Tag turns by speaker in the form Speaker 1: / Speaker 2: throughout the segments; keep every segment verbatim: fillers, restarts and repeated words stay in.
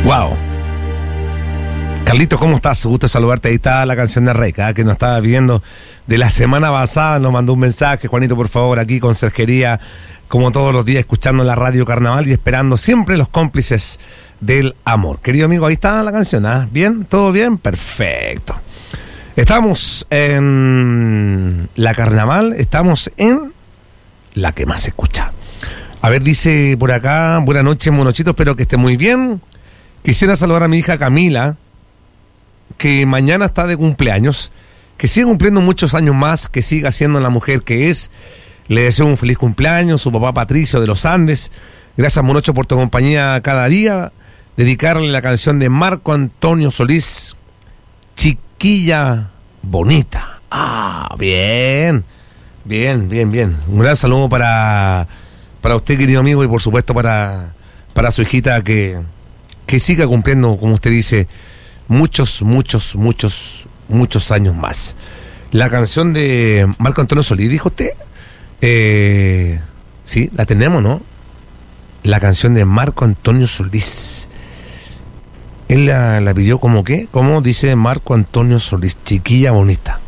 Speaker 1: Wow. Carlitos, ¿cómo estás? Gusto saludarte. Ahí está la canción de Reca, ¿eh? Que nos estaba viendo de la semana pasada. Nos mandó un mensaje. Juanito, por favor, aquí con Sergería, como todos los días, escuchando la radio Carnaval y esperando siempre los cómplices del amor. Querido amigo, ahí está la canción, ¿eh? ¿Bien? ¿Todo bien? Perfecto. Estamos en la Carnaval, estamos en la que más se escucha. A ver, dice por acá, buenas noches, monochitos, espero que esté muy bien. Quisiera saludar a mi hija Camila, que mañana está de cumpleaños, que siga cumpliendo muchos años más, que siga siendo la mujer que es. Le deseo un feliz cumpleaños, su papá Patricio de los Andes. Gracias, Monocho, por tu compañía cada día. Dedicarle la canción de Marco Antonio Solís, Chiquilla Bonita. Ah, bien, bien, bien, bien. Un gran saludo para, para usted, querido amigo, y por supuesto para, para su hijita, que, que siga cumpliendo, como usted dice, muchos, muchos, muchos, muchos años más. La canción de Marco Antonio Solís, dijo usted. Eh, sí, la tenemos, ¿no? La canción de Marco Antonio Solís. Él la, la pidió como qué, como dice Marco Antonio Solís, Chiquilla Bonita.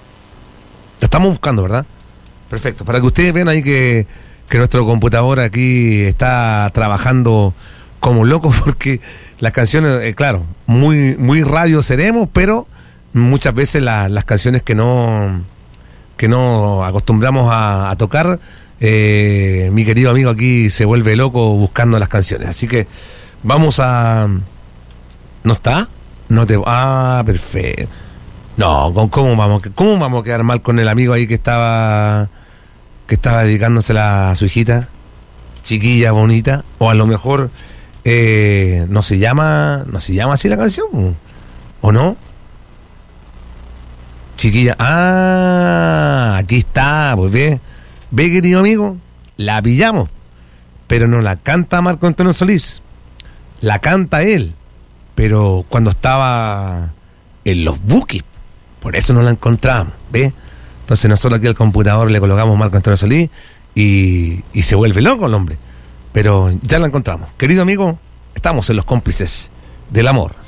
Speaker 1: La estamos buscando, ¿verdad? Perfecto, para que ustedes vean ahí que, que nuestro computador aquí está trabajando como loco, porque las canciones, eh, claro, muy, muy radio seremos, pero muchas veces la, las canciones que no, que no acostumbramos a, a tocar, eh, mi querido amigo aquí se vuelve loco buscando las canciones. Así que vamos a... ¿No está? No te... Ah, perfecto. No, ¿cómo vamos, ¿cómo vamos a quedar mal con el amigo ahí que estaba que estaba dedicándosela a su hijita? Chiquilla Bonita. O a lo mejor eh, no se llama no se llama así la canción, ¿o no? Chiquilla... Ah, aquí está, pues ve. Ve, querido amigo, la pillamos. Pero no la canta Marco Antonio Solís. La canta él. Pero cuando estaba en los Bukis, por eso no la encontramos, ¿ves? Entonces nosotros aquí al computador le colocamos Marco Antonio Solís y, y se vuelve loco el hombre. Pero ya la encontramos. Querido amigo, estamos en los cómplices del amor.